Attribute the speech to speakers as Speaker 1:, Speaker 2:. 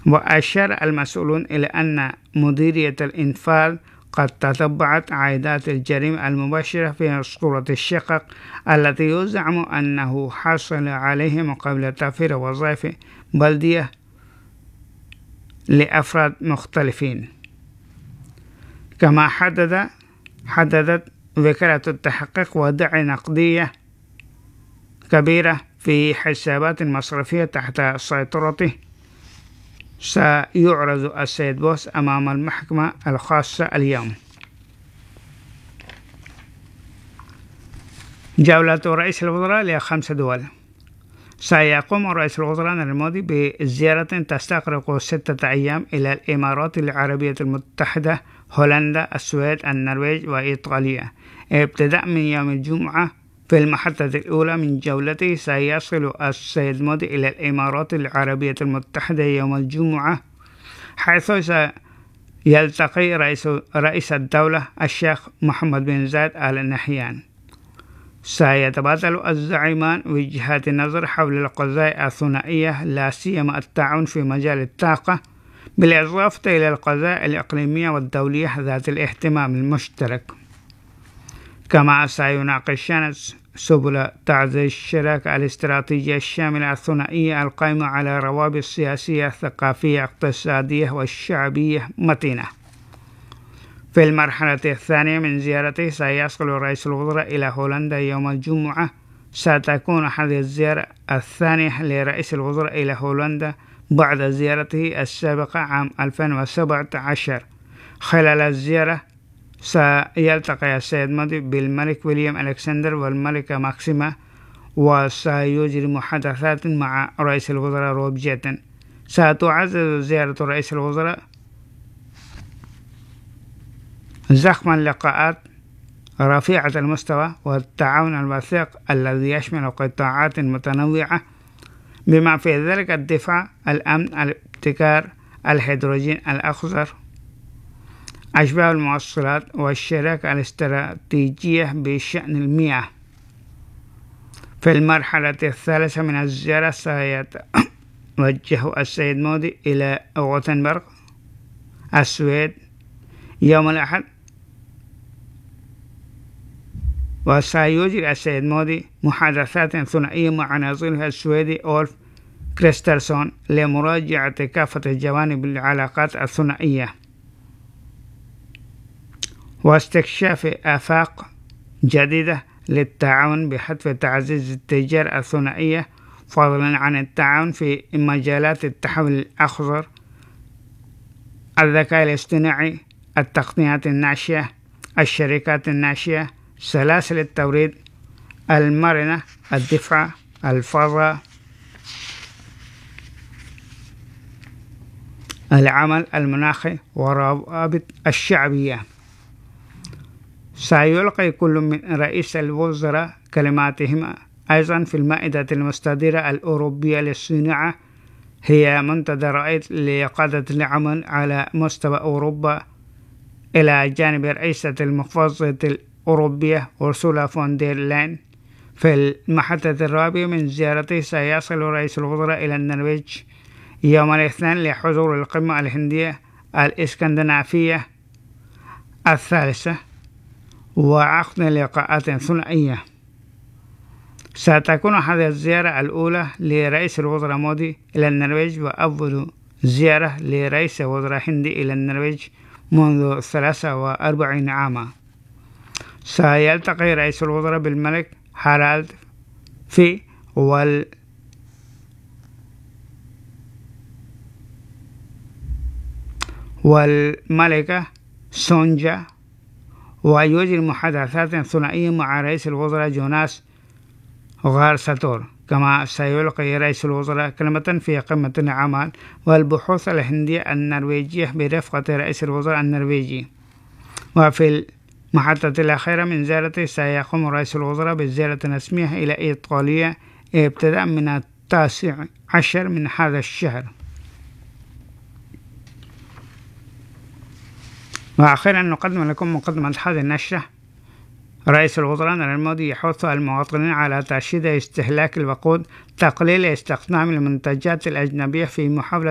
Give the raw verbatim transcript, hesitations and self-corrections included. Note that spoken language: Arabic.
Speaker 1: وأشار المسؤولون إلى أن مديرية الإنفاذ قد تتبعت عائدات الجريمة المباشرة في أسطورة الشقق التي يزعم أنه حصل عليه مقابل توفير وظائف بلدية لأفراد مختلفين. كما حدد حددت وكالة التحقيق وضع نقدية كبيرة في حسابات مصرفية تحت سيطرته. سيعرض السيد بوس أمام المحكمة الخاصة اليوم. جولة رئيس الوزراء لخمس دول. سيقوم رئيس الوزراء نريندرا مودي بزيارة تستغرق ستة أيام إلى الإمارات العربية المتحدة، هولندا، السويد، النرويج وإيطاليا. ابتداء من يوم الجمعة في المحطة الأولى من جولته سيصل السيد مودي إلى الإمارات العربية المتحدة يوم الجمعة، حيث سيلتقي رئيس, رئيس الدولة الشيخ محمد بن زايد آل نهيان. سيتبادل الزعيمان وجهات النظر حول القضايا الثنائية، لا سيما التعاون في مجال الطاقة، بالإضافة إلى القضايا الإقليمية والدولية ذات الاهتمام المشترك. كما سيناقشان سبل تعزيز الشراكة الاستراتيجية الشاملة الثنائية القائمة على روابط سياسية، ثقافية، اقتصادية والشعبية متينة. في المرحلة الثانية من زيارته سيصل رئيس الوزراء إلى هولندا يوم الجمعة. ستكون هذه الزيارة الثانية لرئيس الوزراء إلى هولندا بعد زيارته السابقة عام ألفين وسبعة عشر. خلال الزيارة سيلتقي السيد مودي بالملك ويليام ألكسندر والملكة ماكسيما، وسيجري محادثات مع رئيس الوزراء روب جيتن. ستعزز زيارة رئيس الوزراء زخم اللقاءات رفيعة المستوى والتعاون الوثيق الذي يشمل قطاعات متنوعة بما في ذلك الدفاع، الأمن، الابتكار، الهيدروجين الأخضر، أشباه الموصلات، والشراكة الاستراتيجية بشأن المياه. في المرحلة الثالثة من الزيارة سيتوجه السيد مودي إلى غوتنبرغ السويد يوم الأحد، وسيجري السيد مودي محادثات ثنائية مع نظيره السويدي أولف كريسترسون لمراجعة كافة جوانب العلاقات الثنائية واستكشاف آفاق جديدة للتعاون بهدف تعزيز التجارة الثنائية، فضلا عن التعاون في مجالات التحول الأخضر، الذكاء الاصطناعي، التقنيات الناشئة، الشركات الناشئة، سلاسل التوريد المرنة، الدفاع، الفضاء، العمل المناخي والروابط الشعبية. سيلقي كل من رئيس الوزراء كلماتهما أيضا في المائدة المستديرة الأوروبية للصناعة، هي منتدى رئيس لقادة العمل على مستوى أوروبا، إلى جانب رئيسة المحافظة الأوروبية أورسولا فون دير لاين. في المحطة الرابعة من زيارته سيصل رئيس الوزراء إلى النرويج يوم الاثنين لحضور القمة الهندية الإسكندنافية الثالثة وعقد لقاءات ثنائية. ستكون هذه الزيارة الأولى لرئيس الوزراء مودي إلى النرويج وأول زيارة لرئيس وزراء هندي إلى النرويج منذ ثلاثة وأربعين عاما. سيلتقي رئيس الوزراء بالملك هارالد في وال والملكة سونجا، ويجري محادثات ثنائية مع رئيس الوزراء جوناس غارساتور. كما سيلقي رئيس الوزراء كلمة في قمة الأعمال والبحوث الهندية النرويجية برفقة رئيس الوزراء النرويجي. وفي المحطة الأخيرة من زيارته سيقوم رئيس الوزراء بزيارة رسمية إلى إيطاليا ابتداء من التاسع عشر من هذا الشهر. وأخيرا نقدم لكم مقدمة هذه النشرة. رئيس الوزراء نريندرا مودي يحث المواطنين على ترشيد استهلاك الوقود، تقليل استخدام المنتجات الأجنبية في محاولة